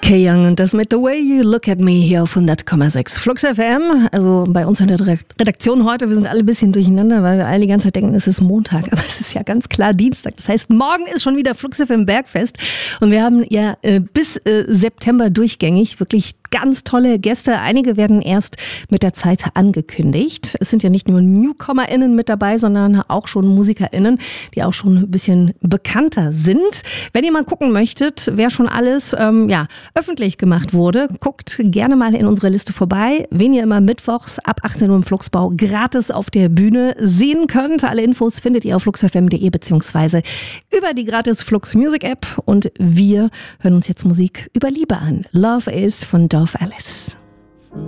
Kay Young und das mit The Way You Look at Me hier auf 100,6 Flux FM. Also bei uns in der Redaktion heute, wir sind alle ein bisschen durcheinander, weil wir alle die ganze Zeit denken, es ist Montag, aber es ist ja ganz klar Dienstag. Das heißt, morgen ist schon wieder Flux FM Bergfest und wir haben ja bis September durchgängig wirklich ganz tolle Gäste. Einige werden erst mit der Zeit angekündigt. Es sind ja nicht nur NewcomerInnen mit dabei, sondern auch schon MusikerInnen, die auch schon ein bisschen bekannter sind. Wenn ihr mal gucken möchtet, wer schon alles öffentlich gemacht wurde, guckt gerne mal in unsere Liste vorbei, wen ihr immer mittwochs ab 18 Uhr im Fluxbau gratis auf der Bühne sehen könnt. Alle Infos findet ihr auf fluxfm.de beziehungsweise über die gratis Flux Music App. Und wir hören uns jetzt Musik über Liebe an. Love Is von Dorf Alice.